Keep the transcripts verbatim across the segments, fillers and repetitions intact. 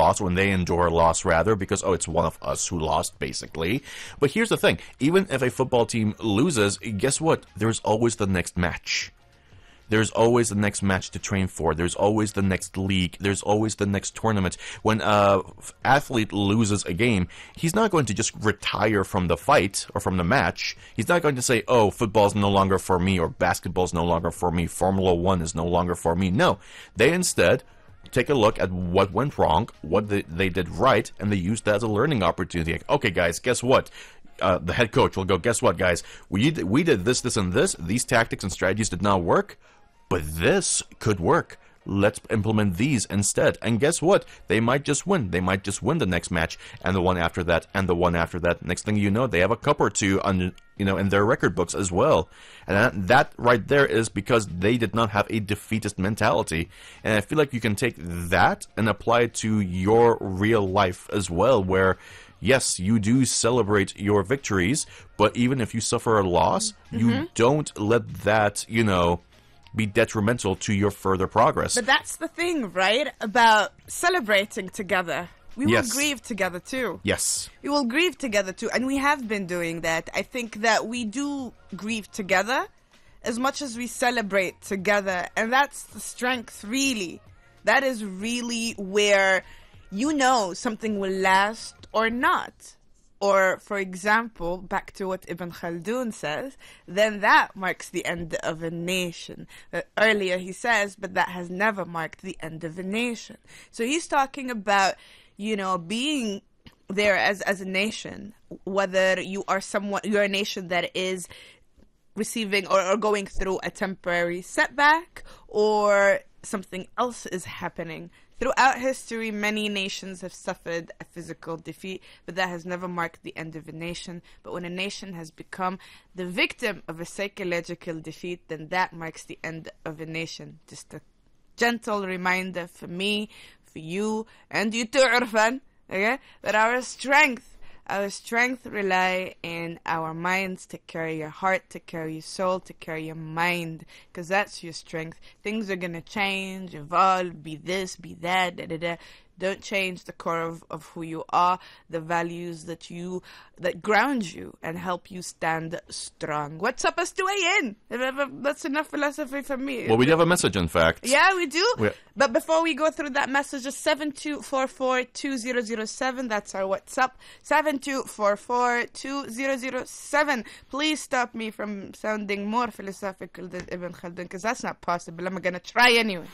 loss, when they endure a loss rather, because, oh, it's one of us who lost, basically. But here's the thing. Even if a football team loses, guess what? There's always the next match. There's always the next match to train for. There's always the next league. There's always the next tournament. When an athlete loses a game, he's not going to just retire from the fight or from the match. He's not going to say, oh, football's no longer for me, or basketball's no longer for me, Formula One is no longer for me. No. They instead take a look at what went wrong, what they, they did right, and they use that as a learning opportunity. Like, okay, guys, guess what? Uh, the head coach will go, guess what, guys? We did, we did this, this, and this. These tactics and strategies did not work. But this could work. Let's implement these instead. And guess what? They might just win. They might just win the next match, and the one after that, and the one after that. Next thing you know, they have a cup or two on, you know, in their record books as well. And that, that right there is because they did not have a defeatist mentality. And I feel like you can take that and apply it to your real life as well, where yes, you do celebrate your victories, but even if you suffer a loss, mm-hmm. you don't let that, you know, be detrimental to your further progress. But that's the thing, right? About celebrating together. We yes. will grieve together too. Yes. We will grieve together too. And we have been doing that. I think that we do grieve together as much as we celebrate together. And that's the strength, really. That is really where you know something will last or not. Or, for example, back to what Ibn Khaldun says, then that marks the end of a nation. Uh, earlier he says, but that has never marked the end of a nation. So he's talking about, you know, being there as, as a nation, whether you are someone, you're a nation that is receiving or, or going through a temporary setback, or something else is happening. Throughout history, many nations have suffered a physical defeat, but that has never marked the end of a nation. But when a nation has become the victim of a psychological defeat, then that marks the end of a nation. Just a gentle reminder for me, for you, and you too, Irfan, okay, that our strength, our strength rely in our minds. Take care of your heart, take care of your soul, take care of your mind, because that's your strength. Things are going to change, evolve, be this, be that, da da da. Don't change the core of, of who you are, the values that you that ground you and help you stand strong. What's up, us to weigh in? That's enough philosophy for me. Well, we do have a message, in fact. Yeah, we do. We... But before we go through that message, just seven two four four two zero zero seven. That's our WhatsApp. seven two four four two zero zero seven. Please stop me from sounding more philosophical than Ibn Khaldun, because that's not possible. I'm going to try anyway.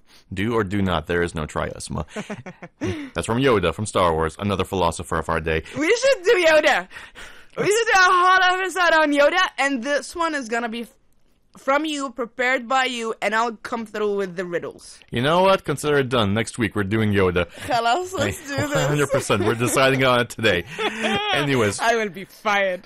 Do or do not. There is no try, Asma. That's from Yoda, from Star Wars, another philosopher of our day. We should do Yoda. We should do a whole episode on Yoda, and this one is going to be from you, prepared by you, and I'll come through with the riddles. You know what? Consider it done. Next week, we're doing Yoda. Khalas, let's do this. one hundred percent. We're deciding on it today. Anyways. I will be fired.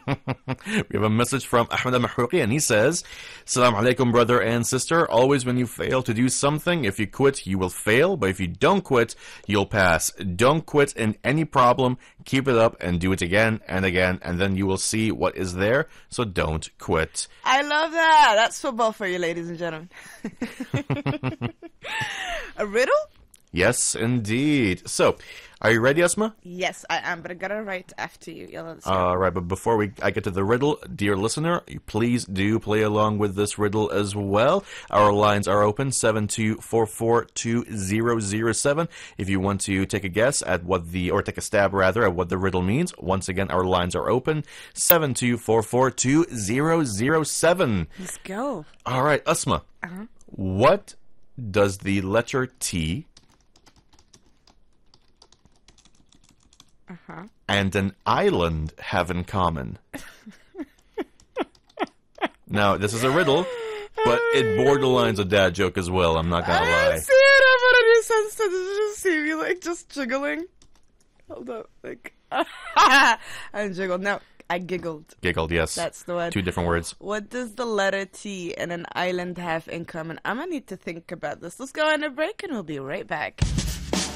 We have a message from Ahmed Mahrouqi, and he says, Assalamu alaikum, brother and sister. Always when you fail to do something, if you quit, you will fail. But if you don't quit, you'll pass. Don't quit in any problem. Keep it up and do it again and again, and then you will see what is there. So don't quit. I love that. That's football for you, ladies and gentlemen. A riddle? Yes, indeed. So, are you ready, Asma? Yes, I am, but I gotta write after you. Yeah, let's go. All right, but before we I get to the riddle, dear listener, please do play along with this riddle as well. Our lines are open, seven two four four two zero zero seven. If you want to take a guess at what the, or take a stab rather, at what the riddle means, once again, our lines are open, seven two four four two zero zero seven. Let's go. All right, Asma, uh-huh. What does the letter T Uh-huh. and an island have in common? Now, this is a riddle, but it borderlines a dad joke as well, I'm not gonna I lie. see it, I'm gonna do sense. Did you just see me, like, just jiggling? Hold up, like, I jiggled. No, I giggled. Giggled, yes. That's the one. Two different words. What does the letter T and an island have in common? I'm gonna need to think about this. Let's go on a break and we'll be right back.